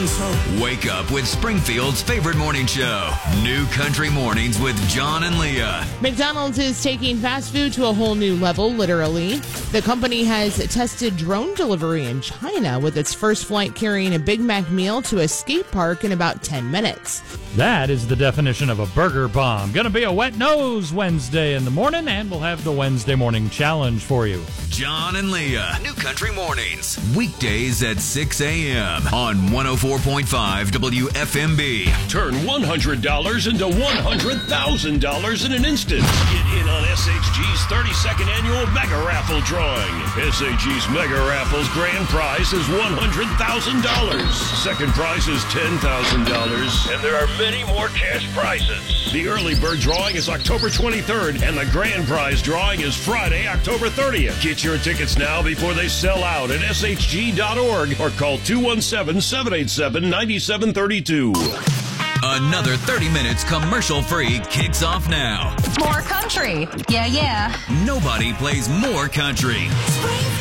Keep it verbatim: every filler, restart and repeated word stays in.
mornings. Wake up with Springfield's favorite morning show, New Country Mornings with John and Leah. McDonald's is taking fast food to a whole new level, literally. The company has tested drone delivery in China with its first flight carrying a Big Mac meal to a skate park in about ten minutes. That is the definition of a burger bomb. Going to be a wet nose Wednesday in the morning, and we'll have the Wednesday morning challenge for you. John and Leah, New Country Mornings, weekdays at six a.m. on one oh four point five W F M B. Turn one hundred dollars into one hundred thousand dollars in an instant. Get in on S H G's thirty-second annual Mega Raffle drawing. S H G's Mega Raffle's grand prize is one hundred thousand dollars. Second prize is ten thousand dollars. And there are many more cash prizes. The early bird drawing is October twenty-third, and the grand prize drawing is Friday, October thirtieth. Get your tickets now before they sell out at S H G dot org or call two one seven, seven eight seven, nine seven three two. Another thirty minutes commercial-free kicks off now. More country. Yeah, yeah. Nobody plays more country.